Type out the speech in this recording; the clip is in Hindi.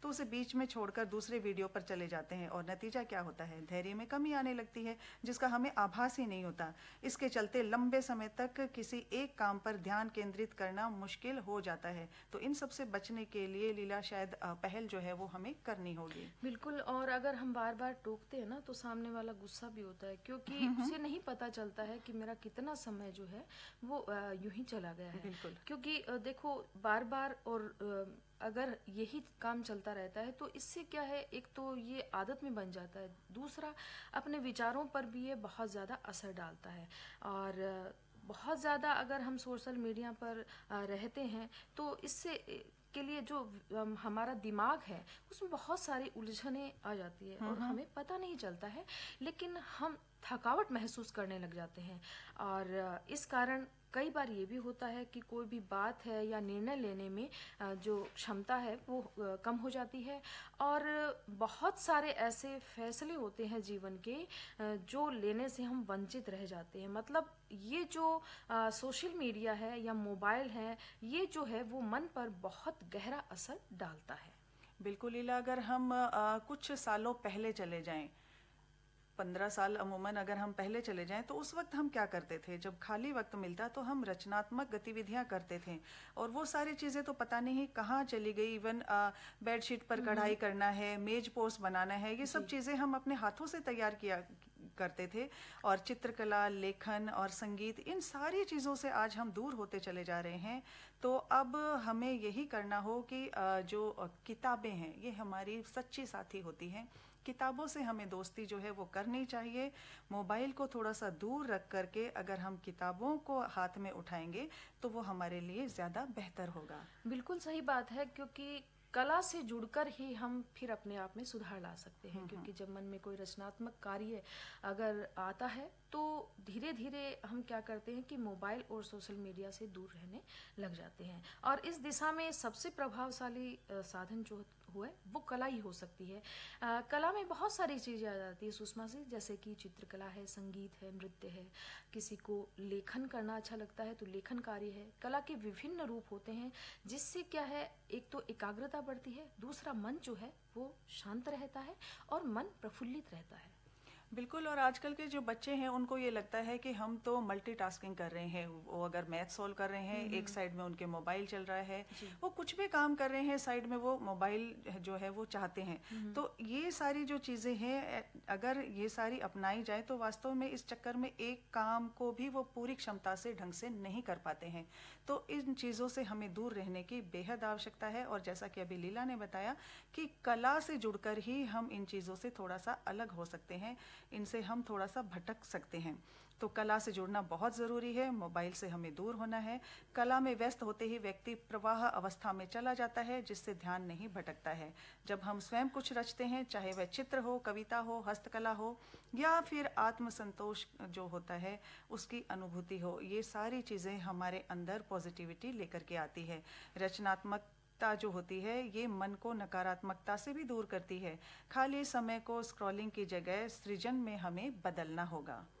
तो उसे बीच में छोड़कर दूसरे वीडियो पर चले जाते हैं और नतीजा क्या होता है, धैर्य में कमी आने लगती है जिसका हमें आभास ही नहीं होता। इसके चलते लंबे समय तक किसी एक काम पर ध्यान केंद्रित करना मुश्किल हो जाता है। तो इन सब से बचने के लिए लीला शायद पहल जो है वो हमें करनी होगी। बिल्कुल। और अगर हम बार बार टोकते हैं ना तो सामने वाला गुस्सा भी होता है, क्योंकि उसे नहीं पता चलता है कि मेरा कितना समय जो है वो यूं ही चला गया है। बिल्कुल। क्योंकि देखो, बार बार और अगर यही काम चलता रहता है तो इससे क्या है, एक तो ये आदत में बन जाता है, दूसरा अपने विचारों पर भी ये बहुत ज़्यादा असर डालता है। और बहुत ज़्यादा अगर हम सोशल मीडिया पर रहते हैं तो इससे के लिए जो हमारा दिमाग है उसमें बहुत सारी उलझनें आ जाती है और हमें पता नहीं चलता है, लेकिन हम थकावट महसूस करने लग जाते हैं। और इस कारण कई बार ये भी होता है कि कोई भी बात है या निर्णय लेने में जो क्षमता है वो कम हो जाती है। और बहुत सारे ऐसे फैसले होते हैं जीवन के जो लेने से हम वंचित रह जाते हैं। मतलब ये जो सोशल मीडिया है या मोबाइल है, ये जो है वो मन पर बहुत गहरा असर डालता है। बिल्कुल लीला, अगर हम कुछ सालों पहले चले जाएं, 15 साल अमूमन अगर हम पहले चले जाएं, तो उस वक्त हम क्या करते थे, जब खाली वक्त मिलता तो हम रचनात्मक गतिविधियां करते थे। और वो सारी चीज़ें तो पता नहीं कहाँ चली गई। इवन बेडशीट पर कढ़ाई करना है, मेज पोस्ट बनाना है, ये सब जी। चीज़ें हम अपने हाथों से तैयार किया करते थे। और चित्रकला, लेखन और संगीत, इन सारी चीज़ों से आज हम दूर होते चले जा रहे हैं। तो अब हमें यही करना हो कि जो किताबें हैं ये हमारी सच्ची साथी होती हैं। किताबों से हमें दोस्ती जो है वो करनी चाहिए। मोबाइल को थोड़ा सा दूर रख करके अगर हम किताबों को हाथ में उठाएंगे तो वो हमारे लिए ज़्यादा बेहतर होगा। बिल्कुल सही बात है, क्योंकि कला से जुड़कर ही हम फिर अपने आप में सुधार ला सकते हैं। क्योंकि जब मन में कोई रचनात्मक कार्य अगर आता है तो धीरे धीरे हम क्या करते हैं कि मोबाइल और सोशल मीडिया से दूर रहने लग जाते हैं। और इस दिशा में सबसे प्रभावशाली साधन जो हुआ है वो कला ही हो सकती है। कला में बहुत सारी चीज़ें आ जाती है सुषमा जी, जैसे कि चित्रकला है, संगीत है, नृत्य है। किसी को लेखन करना अच्छा लगता है तो लेखन कार्य है। कला के विभिन्न रूप होते हैं जिससे क्या है, एक तो एकाग्रता बढ़ती है, दूसरा मन जो है वो शांत रहता है और मन प्रफुल्लित रहता है। बिल्कुल। और आजकल के जो बच्चे हैं उनको ये लगता है कि हम तो मल्टीटास्किंग कर रहे हैं। वो अगर मैथ सॉल्व कर रहे हैं, एक साइड में उनके मोबाइल चल रहा है, वो कुछ भी काम कर रहे हैं, साइड में वो मोबाइल जो है वो चाहते हैं। तो ये सारी जो चीज़ें हैं, अगर ये सारी अपनाई जाए तो वास्तव में इस चक्कर में एक काम को भी वो पूरी क्षमता से ढंग से नहीं कर पाते हैं। तो इन चीज़ों से हमें दूर रहने की बेहद आवश्यकता है। और जैसा कि अभी लीला ने बताया कि कला से जुड़कर ही हम इन चीज़ों से थोड़ा सा अलग हो सकते हैं, इनसे हम थोड़ा सा भटक सकते हैं। तो कला से जुड़ना बहुत ज़रूरी है, मोबाइल से हमें दूर होना है। कला में व्यस्त होते ही व्यक्ति प्रवाह अवस्था में चला जाता है जिससे ध्यान नहीं भटकता है। जब हम स्वयं कुछ रचते हैं, चाहे वह चित्र हो, कविता हो, हस्तकला हो या फिर आत्मसंतोष जो होता है उसकी अनुभूति हो, ये सारी चीज़ें हमारे अंदर पॉजिटिविटी लेकर के आती है। रचनात्मक जो होती है ये मन को नकारात्मकता से भी दूर करती है। खाली समय को स्क्रॉलिंग की जगह सृजन में हमें बदलना होगा।